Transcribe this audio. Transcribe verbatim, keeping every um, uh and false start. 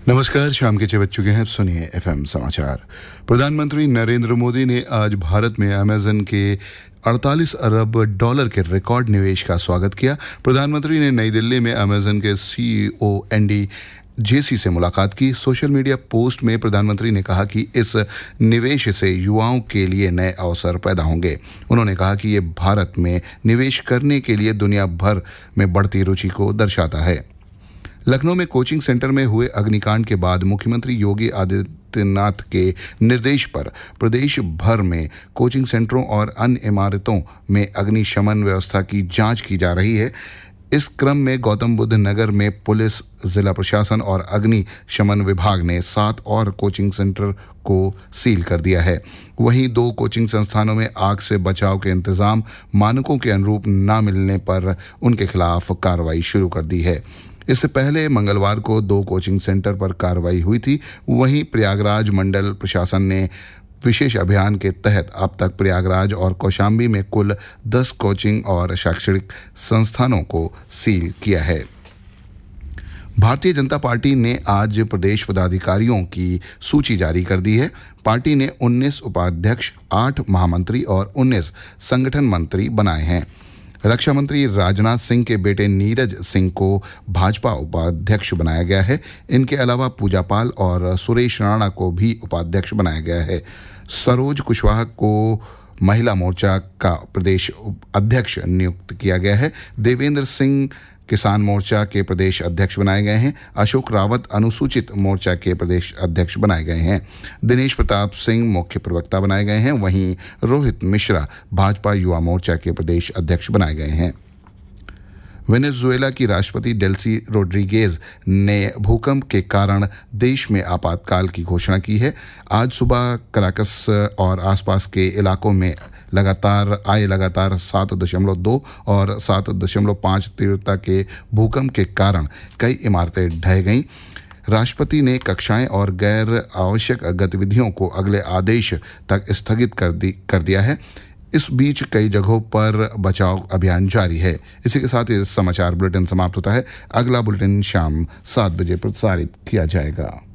नमस्कार, शाम के छह बज चुके हैं। सुनिए एफएम समाचार। प्रधानमंत्री नरेंद्र मोदी ने आज भारत में अमेजन के अड़तालीस अरब डॉलर के रिकॉर्ड निवेश का स्वागत किया। प्रधानमंत्री ने नई दिल्ली में अमेजन के सीईओ एंडी जेसी से मुलाकात की। सोशल मीडिया पोस्ट में प्रधानमंत्री ने कहा कि इस निवेश से युवाओं के लिए नए अवसर पैदा होंगे। उन्होंने कहा कि ये भारत में निवेश करने के लिए दुनिया भर में बढ़ती रुचि को दर्शाता है। लखनऊ में कोचिंग सेंटर में हुए अग्निकांड के बाद मुख्यमंत्री योगी आदित्यनाथ के निर्देश पर प्रदेश भर में कोचिंग सेंटरों और अन्य इमारतों में अग्निशमन व्यवस्था की जांच की जा रही है। इस क्रम में गौतम बुद्ध नगर में पुलिस, जिला प्रशासन और अग्निशमन विभाग ने सात और कोचिंग सेंटर को सील कर दिया है। वहीं दो कोचिंग संस्थानों में आग से बचाव के इंतजाम मानकों के अनुरूप न मिलने पर उनके खिलाफ कार्रवाई शुरू कर दी है। इससे पहले मंगलवार को दो कोचिंग सेंटर पर कार्रवाई हुई थी। वहीं प्रयागराज मंडल प्रशासन ने विशेष अभियान के तहत अब तक प्रयागराज और कौशाम्बी में कुल दस कोचिंग और शैक्षणिक संस्थानों को सील किया है। भारतीय जनता पार्टी ने आज प्रदेश पदाधिकारियों की सूची जारी कर दी है। पार्टी ने उन्नीस उपाध्यक्ष, आठ महामंत्री और उन्नीस संगठन मंत्री बनाए हैं। रक्षा मंत्री राजनाथ सिंह के बेटे नीरज सिंह को भाजपा उपाध्यक्ष बनाया गया है। इनके अलावा पूजा पाल और सुरेश राणा को भी उपाध्यक्ष बनाया गया है। सरोज कुशवाहा को महिला मोर्चा का प्रदेश अध्यक्ष नियुक्त किया गया है। देवेंद्र सिंह किसान मोर्चा के प्रदेश अध्यक्ष बनाए गए हैं। अशोक रावत अनुसूचित मोर्चा के प्रदेश अध्यक्ष बनाए गए हैं। दिनेश प्रताप सिंह मुख्य प्रवक्ता बनाए गए हैं। वहीं रोहित मिश्रा भाजपा युवा मोर्चा के प्रदेश अध्यक्ष बनाए गए हैं। वेनेजुएला की राष्ट्रपति डेल्सी रोड्रिगेज ने भूकंप के कारण देश में आपातकाल की घोषणा की है। आज सुबह कराकस और आसपास के इलाकों में लगातार आए लगातार सात दशमलव दो और सात दशमलव पाँच तीव्रता के भूकंप के कारण कई इमारतें ढह गईं। राष्ट्रपति ने कक्षाएं और गैर आवश्यक गतिविधियों को अगले आदेश तक स्थगित कर दी कर दिया है। इस बीच कई जगहों पर बचाव अभियान जारी है। इसी के साथ ये समाचार बुलेटिन समाप्त होता है। अगला बुलेटिन शाम सात बजे प्रसारित किया जाएगा।